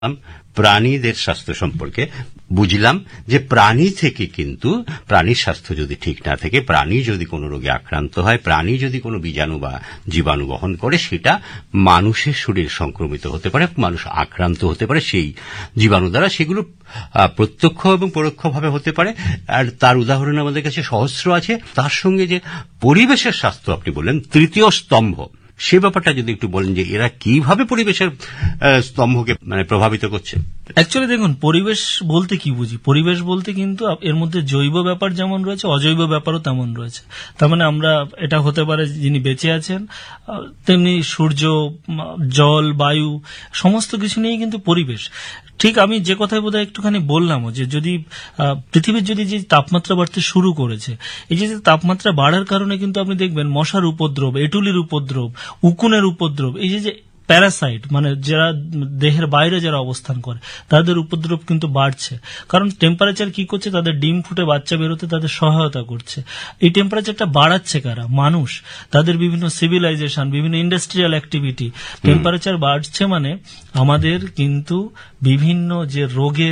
প্রাণীদের স্বাস্থ্য সম্পর্কে বুঝলাম যে প্রাণী থেকে কিন্তু প্রাণীর স্বাস্থ্য যদি ঠিক না থাকে, প্রাণী যদি কোনো রোগে আক্রান্ত হয়, প্রাণী যদি কোনো বীজাণু বা জীবাণু বহন করে, সেটা মানুষের শরীর সংক্রমিত হতে পারে, মানুষ আক্রান্ত হতে পারে সেই জীবাণু দ্বারা। সেগুলো প্রত্যক্ষ এবং পরোক্ষভাবে হতে পারে। আর তার উদাহরণ আমাদের কাছে সহস্র আছে। তার সঙ্গে যে পরিবেশের স্বাস্থ্য আপনি বললেন তৃতীয় স্তম্ভ, সে ব্যাপারটা যদি একটু বলেন যে এরা কিভাবে পরিবেশের স্তম্ভকে প্রভাবিত করছে। অ্যাকচুয়ালি দেখুন, পরিবেশ বলতে কি বুঝি? পরিবেশ বলতে কিন্তু এর মধ্যে জৈব ব্যাপার যেমন রয়েছে, অজৈব ব্যাপারও তেমন রয়েছে। তার মানে আমরা, এটা হতে পারে যিনি বেঁচে আছেন, তেমনি সূর্য, জল, বায়ু, সমস্ত কিছু নিয়েই কিন্তু পরিবেশ। ঠিক আমি যে কথাই বোধহয় একটুখানি বললাম, যে যদি পৃথিবীর যদি যে তাপমাত্রা বাড়তে শুরু করেছে, এই যে তাপমাত্রা বাড়ার কারণে কিন্তু আপনি দেখবেন মশার উপদ্রব, এটুলির উপদ্রব, উকুনের উপদ্রব, এই যে প্যারাসাইট মানে যারা দেহের বাইরে যারা অবস্থান করে তাদের উপদ্রব কিন্তু বাড়ছে। কারণ টেম্পারেচার কি করছে, তাদের ডিম ফুটে বাচ্চা বেরোতে তাদের সহায়তা করছে। এই টেম্পারেচারটা বাড়াচ্ছে কারা? মানুষ। তাদের বিভিন্ন সিভিলাইজেশন, বিভিন্ন ইন্ডাস্ট্রিয়াল অ্যাক্টিভিটি, টেম্পারেচার বাড়ছে মানে আমাদের কিন্তু বিভিন্ন যে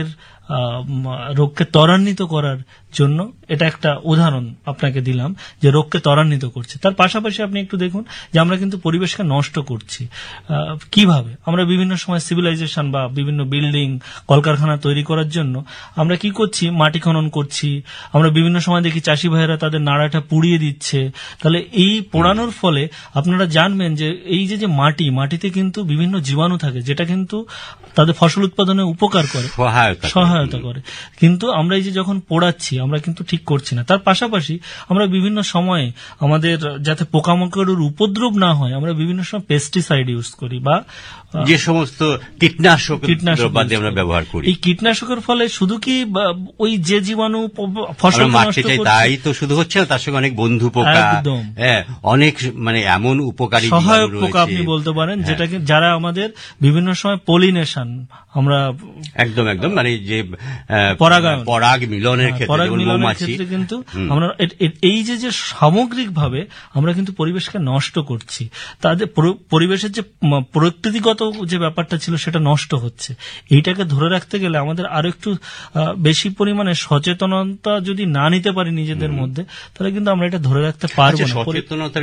রোগকে ত্বরান্বিত করার জন্য, এটা একটা উদাহরণ আপনাকে দিলাম যে রোগকে ত্বরান্বিত করছে। তার পাশাপাশি আপনি একটু দেখুন যে আমরা কিন্তু পরিবেশকে নষ্ট করছি। কিভাবে? আমরা বিভিন্ন সময় সিভিলাইজেশন বা বিভিন্ন বিল্ডিং, কলকারখানা তৈরি করার জন্য আমরা কি করছি? মাটি খনন করছি। আমরা বিভিন্ন সময় দেখি চাষি ভাইয়েরা তাদের নাড়াটা পুড়িয়ে দিচ্ছে। তাহলে এই পোড়ানোর ফলে আপনারা জানবেন যে এই যে মাটিতে কিন্তু বিভিন্ন জীবাণু থাকে, যেটা কিন্তু তাদের ফসল উৎপাদনে উপকার করে, সহায়তা করে। কিন্তু আমরা এই যে যখন পোড়াচ্ছি, আমরা কিন্তু ঠিক করছি না। তার পাশাপাশি আমরা বিভিন্ন সময়ে আমাদের যাতে পোকামাকড়ের উপদ্রব না হয়, আমরা বিভিন্ন সময় পেস্টিসাইড ইউজ করি বা যে সমস্ত কীটনাশক আমরা ব্যবহার করি। এই কীটনাশকের ফলে শুধু কি ওই যে জীবাণু ফসল নষ্ট করছে তাই তো শুধু হচ্ছে না, তার সঙ্গে অনেক বন্ধু পোকা, অনেক এমন উপকারী সহায়ক পোকা আপনি বলতে পারেন, যেটা যারা আমাদের বিভিন্ন সময় পলিনেশন, আমরা একদম যে পরাগ মিলনের ক্ষেত্রে কিন্তু আমরা এই যে সামগ্রিকভাবে আমরা কিন্তু পরিবেশকে নষ্ট করছি। তাদের পরিবেশের যে প্রকৃতিগত যে ব্যাপারটা ছিল সেটা নষ্ট হচ্ছে। এইটাকে ধরে রাখতে গেলে আমাদের আরো একটু বেশি পরিমাণে সচেতনতা যদি না নিতে পারি নিজেদের মধ্যে, তাহলে কিন্তু আমরা এটা ধরে রাখতে পারবো না।